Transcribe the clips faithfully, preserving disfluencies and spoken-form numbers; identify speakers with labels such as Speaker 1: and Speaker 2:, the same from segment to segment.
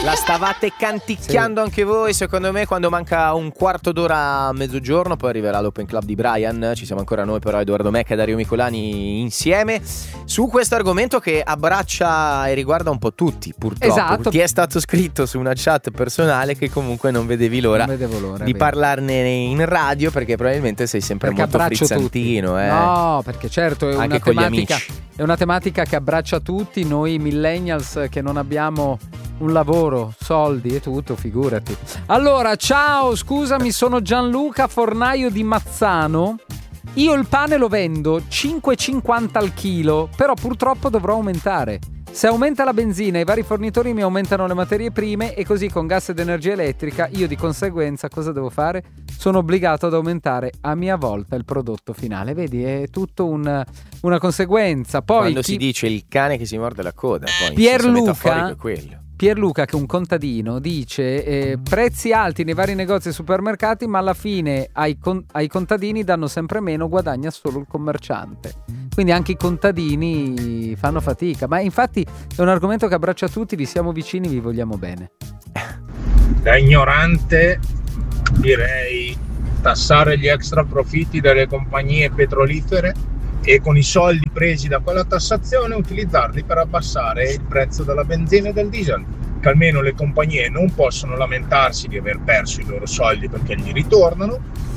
Speaker 1: La stavate canticchiando sì. anche voi, secondo me, quando manca un quarto d'ora a mezzogiorno, poi arriverà l'Open Club di Brian. Ci siamo ancora noi, però, Edoardo Mecca e Dario Micolani insieme su questo argomento che abbraccia e riguarda un po' tutti, purtroppo.
Speaker 2: Esatto.
Speaker 1: Ti è stato scritto su una chat personale che comunque non vedevi l'ora,
Speaker 2: non vedevo l'ora
Speaker 1: di
Speaker 2: vero.
Speaker 1: parlarne in radio, perché probabilmente sei sempre
Speaker 2: perché
Speaker 1: molto frizzantino. Eh.
Speaker 2: No, perché certo è
Speaker 1: anche
Speaker 2: una
Speaker 1: con
Speaker 2: tematica,
Speaker 1: gli amici.
Speaker 2: È una tematica che abbraccia tutti, noi millennials che non abbiamo un lavoro, soldi e tutto, figurati. Allora, ciao, scusami, sono Gianluca, fornaio di Mazzano. Io il pane lo vendo cinque e cinquanta al chilo, però purtroppo dovrò aumentare. Se aumenta la benzina, i vari fornitori mi aumentano le materie prime e così con gas ed energia elettrica io di conseguenza cosa devo fare? Sono obbligato ad aumentare a mia volta il prodotto finale. Vedi, è tutto un, una conseguenza. Poi
Speaker 1: quando
Speaker 2: chi...
Speaker 1: si dice il cane che si morde la coda, poi
Speaker 2: Pierluca
Speaker 1: è quello.
Speaker 2: Pierluca, che è un contadino, dice eh, prezzi alti nei vari negozi e supermercati, ma alla fine ai, con- ai contadini danno sempre meno, guadagna solo il commerciante. Quindi anche i contadini fanno fatica, ma infatti è un argomento che abbraccia tutti, vi siamo vicini, vi vogliamo bene.
Speaker 3: Da ignorante direi tassare gli extra profitti delle compagnie petrolifere e con i soldi presi da quella tassazione utilizzarli per abbassare il prezzo della benzina e del diesel, che almeno le compagnie non possono lamentarsi di aver perso i loro soldi perché gli ritornano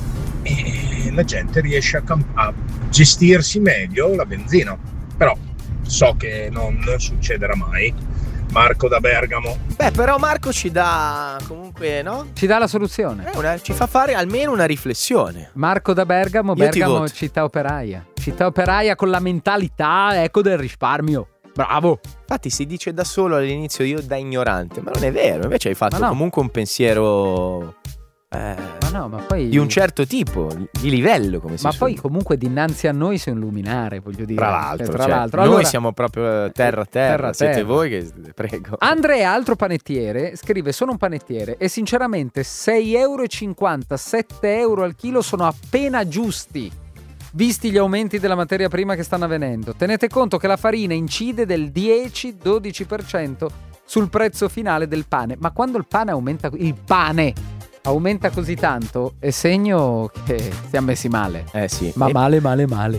Speaker 3: e la gente riesce a, camp- a gestirsi meglio la benzina. Però so che non, non succederà mai. Marco da Bergamo.
Speaker 1: Beh, però Marco ci dà comunque, no?
Speaker 2: Ci dà la soluzione.
Speaker 1: Eh, una, ci fa fare almeno una riflessione.
Speaker 2: Marco da Bergamo,
Speaker 1: Io
Speaker 2: Bergamo città operaia. Città operaia con la mentalità, ecco, del risparmio. Bravo.
Speaker 1: Infatti si dice da solo all'inizio io da ignorante, ma non è vero. Invece hai fatto
Speaker 2: no.
Speaker 1: comunque un pensiero eh,
Speaker 2: ma no, ma poi
Speaker 1: di un certo tipo, di livello, come si
Speaker 2: Ma
Speaker 1: suona.
Speaker 2: poi comunque dinanzi a noi sei un luminare, voglio dire.
Speaker 1: Tra l'altro,
Speaker 2: eh, tra
Speaker 1: cioè,
Speaker 2: l'altro.
Speaker 1: Noi
Speaker 2: Allora,
Speaker 1: siamo proprio terra terra,
Speaker 2: terra,
Speaker 1: siete
Speaker 2: terra.
Speaker 1: voi che prego.
Speaker 2: Andrea, altro panettiere, scrive: sono un panettiere e sinceramente sei e cinquanta euro, sette euro al chilo sono appena giusti, visti gli aumenti della materia prima che stanno avvenendo. Tenete conto che la farina incide del dieci dodici per cento sul prezzo finale del pane, ma quando il pane aumenta, il pane aumenta così tanto è segno che siamo messi male.
Speaker 1: Eh sì.
Speaker 2: Ma
Speaker 1: e...
Speaker 2: male male male.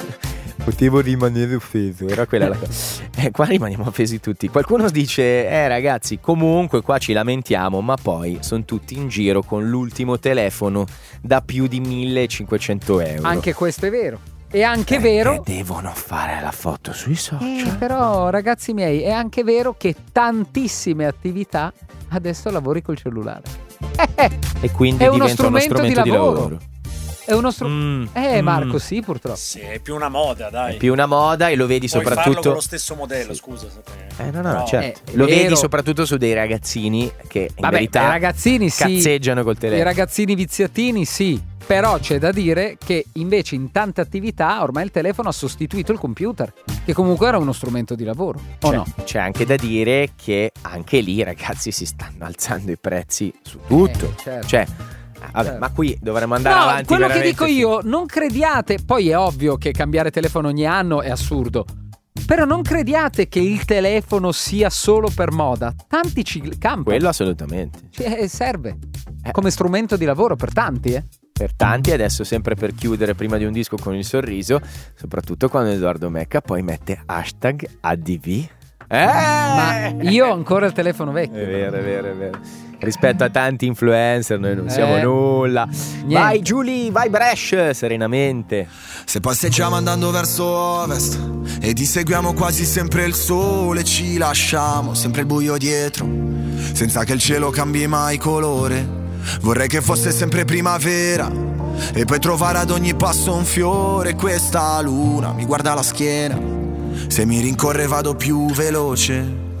Speaker 1: Potevo rimanere offeso, era quella la cosa. Eh, qua rimaniamo offesi tutti. Qualcuno dice: eh ragazzi, comunque qua ci lamentiamo, ma poi sono tutti in giro con l'ultimo telefono da più di millecinquecento euro.
Speaker 2: Anche questo è vero. È anche
Speaker 1: eh,
Speaker 2: vero.
Speaker 1: Devono fare la foto sui social.
Speaker 2: Eh, però, ragazzi miei, è anche vero che tantissime attività adesso lavori col cellulare.
Speaker 1: E quindi
Speaker 2: è uno
Speaker 1: diventa uno
Speaker 2: strumento,
Speaker 1: strumento
Speaker 2: di
Speaker 1: di
Speaker 2: lavoro.
Speaker 1: lavoro.
Speaker 2: È uno strumento.
Speaker 1: Mm,
Speaker 2: eh, Marco,
Speaker 1: mm.
Speaker 2: sì, purtroppo.
Speaker 4: Sì, è più una moda, dai.
Speaker 1: È più una moda e lo vedi
Speaker 4: Puoi
Speaker 1: soprattutto.
Speaker 4: farlo con lo stesso modello, scusa.
Speaker 1: Eh, no, no,
Speaker 4: Però...
Speaker 1: certo.
Speaker 2: Eh,
Speaker 1: lo
Speaker 2: vero.
Speaker 1: vedi soprattutto su dei ragazzini che in
Speaker 2: Vabbè,
Speaker 1: verità
Speaker 2: i ragazzini sì.
Speaker 1: cazzeggiano col
Speaker 2: I
Speaker 1: telefono.
Speaker 2: ragazzini viziatini sì. Però c'è da dire che invece in tante attività ormai il telefono ha sostituito il computer, che comunque era uno strumento di lavoro, o
Speaker 1: C'è,
Speaker 2: no?
Speaker 1: c'è anche da dire che anche lì, ragazzi, si stanno alzando i prezzi su tutto.
Speaker 2: Eh, certo.
Speaker 1: Cioè, vabbè,
Speaker 2: Certo.
Speaker 1: ma qui dovremmo andare
Speaker 2: No,
Speaker 1: avanti.
Speaker 2: quello che
Speaker 1: veramente
Speaker 2: dico
Speaker 1: fin-
Speaker 2: io, non crediate, poi è ovvio che cambiare telefono ogni anno è assurdo, però non crediate che il telefono sia solo per moda. Tanti ci campano.
Speaker 1: Quello assolutamente.
Speaker 2: Cioè, serve
Speaker 1: Eh.
Speaker 2: come strumento di lavoro per tanti, eh.
Speaker 1: Per tanti, adesso sempre per chiudere prima di un disco con il sorriso, soprattutto quando Edoardo Mecca poi mette hashtag A D V. Eh!
Speaker 2: Ma io ho ancora il telefono vecchio.
Speaker 1: È vero, è vero, è vero. Rispetto a tanti influencer noi non
Speaker 2: Eh.
Speaker 1: siamo nulla.
Speaker 2: Niente.
Speaker 1: Vai Giulia, vai Brescia, serenamente.
Speaker 5: Se passeggiamo andando verso ovest e ti seguiamo quasi sempre il sole, ci lasciamo sempre il buio dietro, senza che il cielo cambi mai colore. Vorrei che fosse sempre primavera e poi trovare ad ogni passo un fiore. Questa luna mi guarda la schiena, se mi rincorre vado più veloce.